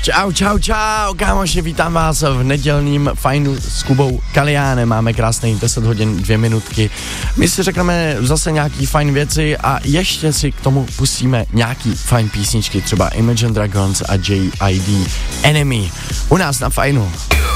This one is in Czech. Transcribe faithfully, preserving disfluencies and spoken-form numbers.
Čau, čau, čau, kámoši, vítám vás v nedělním fajnu s Kubou Kaliánem. Máme krásný deset hodin, dvě minutky. My si řekneme zase nějaký fajn věci a ještě si k tomu pustíme nějaký fajn písničky, třeba Imagine Dragons a J I D Enemy. U nás na fajnu.